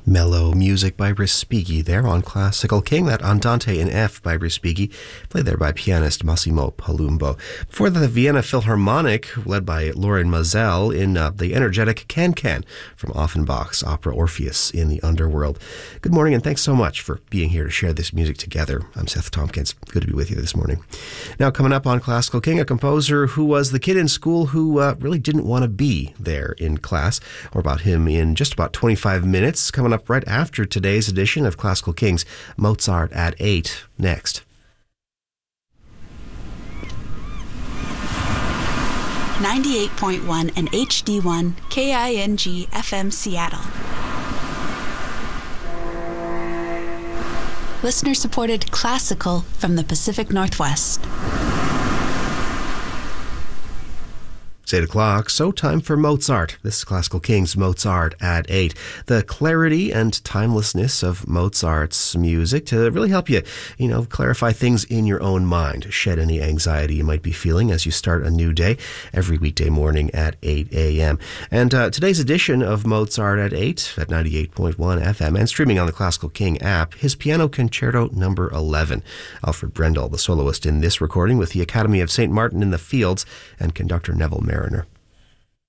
Mellow music by Respighi there on Classical King. That Andante in F by Respighi, played there by pianist Massimo Palumbo. Before the Vienna Philharmonic, led by Lorin Maazel, in the energetic Can-Can from Offenbach's opera Orpheus in the Underworld. Good morning, and thanks so much for being here to share this music together. I'm Seth Tompkins. Good to be with you this morning. Now, coming up on Classical King, a composer who was the kid in school who really didn't want to be there in class. More about him in just about 25 minutes. Coming up right after today's edition of Classical Kings, Mozart at 8 next. 98.1 and HD1 KING FM Seattle. Listener-supported classical from the Pacific Northwest. It's 8 o'clock, so time for Mozart. This is Classical Kings, Mozart at 8. The clarity and timelessness of Mozart's music to really help you, clarify things in your own mind, shed any anxiety you might be feeling as you start a new day every weekday morning at 8 a.m. And today's edition of Mozart at 8 at 98.1 FM and streaming on the Classical King app, his Piano Concerto number 11. Alfred Brendel, the soloist in this recording with the Academy of St. Martin in the Fields, and conductor Neville Mariner.